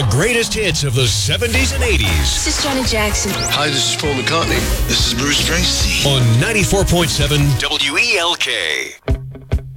the greatest hits of the 70s and 80s. This is Janet Jackson. Hi, this is Paul McCartney. This is Bruce Springsteen. On 94.7 WELK.